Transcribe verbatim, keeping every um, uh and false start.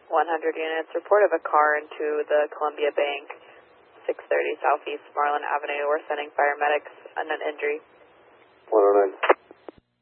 one hundred units, report of a car into the Columbia Bank, six thirty Southeast Marlin Avenue. We're sending paramedics, unknown injury. one oh nine